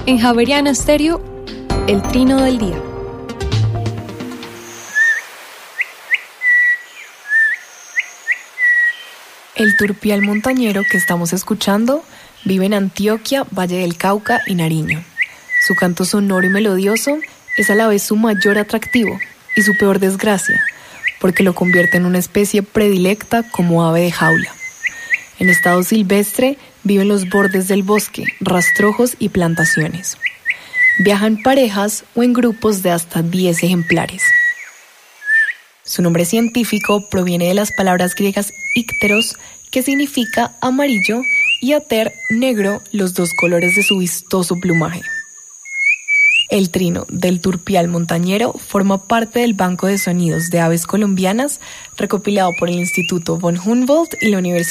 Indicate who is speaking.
Speaker 1: En Javeriana Stereo, el trino del día.
Speaker 2: El turpial montañero que estamos escuchando vive en Antioquia, Valle del Cauca y Nariño. Su canto sonoro y melodioso es a la vez su mayor atractivo y su peor desgracia, porque lo convierte en una especie predilecta como ave de jaula. En estado silvestre vive en los bordes del bosque, rastrojos y plantaciones. Viaja en parejas o en grupos de hasta 10 ejemplares. Su nombre científico proviene de las palabras griegas ícteros, que significa amarillo, y ater, negro, los dos colores de su vistoso plumaje. El trino del turpial montañero forma parte del Banco de Sonidos de Aves Colombianas, recopilado por el Instituto von Humboldt y la Universidad